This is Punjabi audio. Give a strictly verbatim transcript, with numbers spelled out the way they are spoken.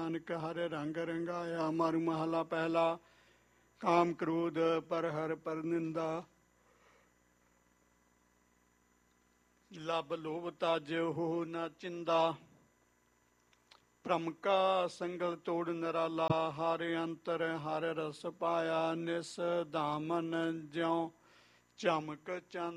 ਨਾਨਕ ਹਰ ਰੰਗ ਰੰਗਾਇਆ। ਮਾਰੂ ਮਹਲਾ ਪਹਿਲਾ। ਕਾਮ ਕ੍ਰੋਧ ਪਰ ਹਰ ਪਰ ਨਿੰਦਾ, ਲੱਭ ਲੋਭ ਤਜ ਹੋ ਨਾ ਚਿੰਦਾ। ਭ੍ਰਮ ਕਾ ਸੰਗਲ ਤੋੜ ਨਰਾਲਾ, ਹਰ ਅੰਤਰ ਹਰ ਰਸ ਪਾਇਆ। ਨਿਸ ਧਾਮਨ ਜਿਉ ਚਮਕ ਚੰਦ